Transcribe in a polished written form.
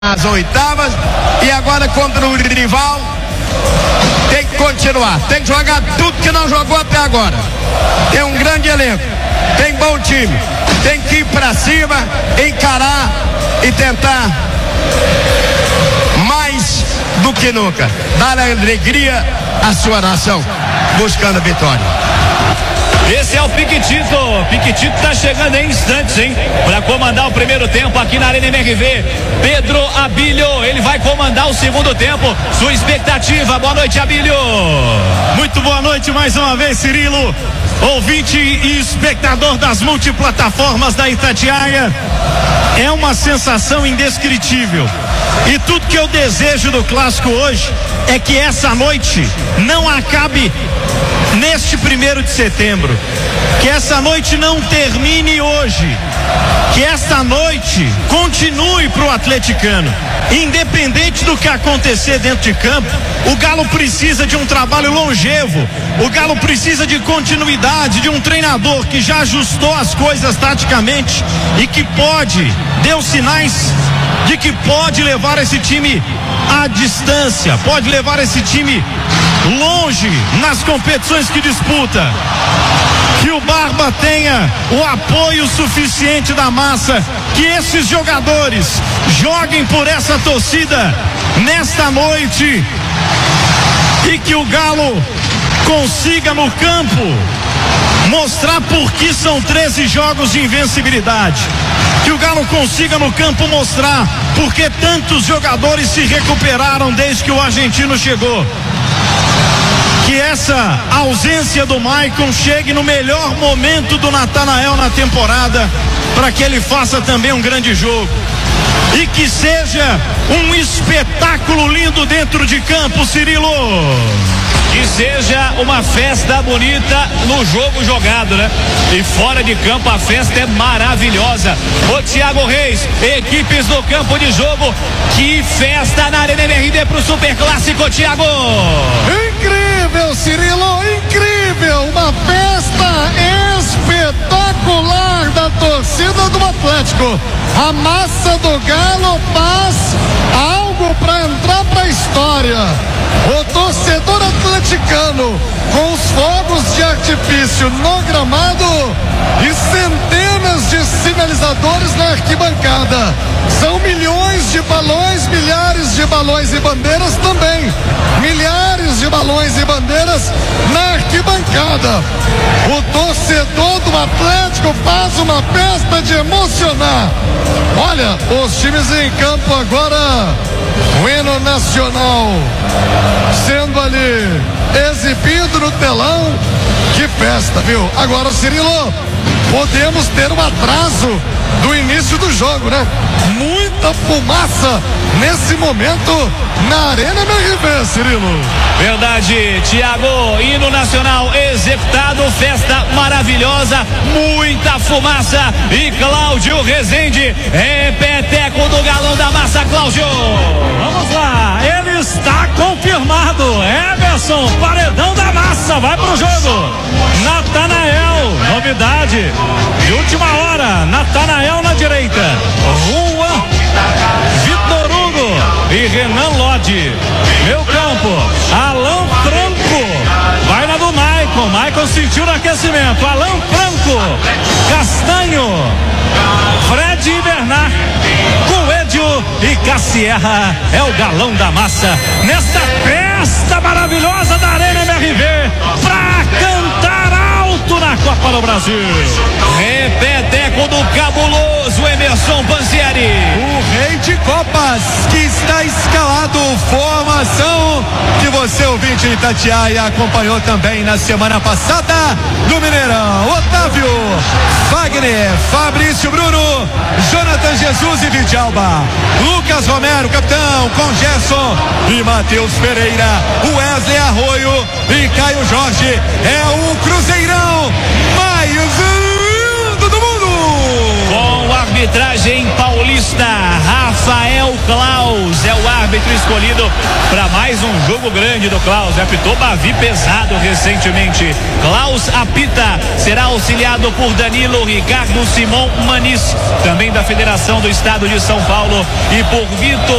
nas oitavas e agora contra o rival tem que continuar, tem que jogar tudo que não jogou até agora. Tem um grande elenco, tem bom time, tem que ir pra cima, encarar e tentar mais do que nunca dar alegria à sua nação, buscando a vitória. Esse é o Piquetito. Piquetito tá chegando em instantes, hein? Para comandar o primeiro tempo aqui na Arena MRV. Pedro Abílio, ele vai comandar o segundo tempo. Sua expectativa. Boa noite, Abílio. Muito boa noite mais uma vez, Cirilo. Ouvinte e espectador das multiplataformas da Itatiaia. É uma sensação indescritível. E tudo que eu desejo do clássico hoje é que essa noite não acabe neste 1º de setembro, que essa noite não termine hoje, que esta noite continue para o atleticano, independente do que acontecer dentro de campo. O Galo precisa de um trabalho longevo, o Galo precisa de continuidade, de um treinador que já ajustou as coisas taticamente e que deu sinais de que pode levar esse time à distância, pode levar esse time longe nas competições que disputa. Que o Barba tenha o apoio suficiente da massa, que esses jogadores joguem por essa torcida nesta noite e que o Galo consiga no campo mostrar por que são 13 jogos de invencibilidade. Que o Galo consiga no campo mostrar por que tantos jogadores se recuperaram desde que o argentino chegou. Que essa ausência do Maicon chegue no melhor momento do Natanael na temporada, para que ele faça também um grande jogo. E que seja um espetáculo lindo dentro de campo, Cirilo. Que seja uma festa bonita no jogo jogado, né? E fora de campo a festa é maravilhosa. O Thiago Reis, equipes do campo de jogo, que festa na Arena MRV pro Super Clássico, Thiago. Incrível, Cirilo, incrível, uma festa espetacular da torcida do Atlético. A massa do Galo faz algo para entrar para a história. O torcedor atleticano com os fogos de artifício no gramado e centenas de sinalizadores na arquibancada. São milhões de balões, milhares de balões e bandeiras também. Milhares de balões e bandeiras na arquibancada. O torcedor do Atlético faz uma festa de emocionar. Olha, os times em campo agora, o hino nacional sendo ali exibido no telão. Que festa, viu? Agora, Cirilo, podemos ter um atraso do início do jogo, né? Muita fumaça nesse momento na Arena MRV, Cirilo. Verdade, Thiago, hino nacional executado, festa maravilhosa, muita fumaça. E Cláudio Rezende, repeteco do Galão da Massa, Cláudio. Vamos lá, ele está confirmado. Emerson, paredão da massa, vai pro jogo. Natanael, novidade de última hora, Natanael na direita, Juan, Vitor Hugo e Renan Lodi. Meu campo, Alan Franco, vai na do Maicon sentiu no aquecimento, Alan Franco, Castanho, Fred e Bernard, Coelho e Cassierra. É o Galão da Massa nesta festa maravilhosa da Arena MRV pra cantar alto na Copa do Brasil. Repeteco do cabuloso Emerson Pansieri, o rei de Copas, que está escalado, formação que você, ouvinte de Itatiaia, acompanhou também na semana passada no Mineirão. Otávio, Wagner, Fabrício Bruno, Jonathan Jesus e Vidalba, Lucas Romero, capitão, com Gerson e Matheus Pereira, Wesley Arroio e Caio Jorge. É o Cruzeirão mais lindo do mundo. Com Com arbitragem paulista, Rafael Klaus é o árbitro escolhido para mais um jogo grande do Klaus. Apitou Bavi pesado recentemente. Klaus apita, será auxiliado por Danilo Ricardo Simon Manis, também da Federação do Estado de São Paulo, e por Vitor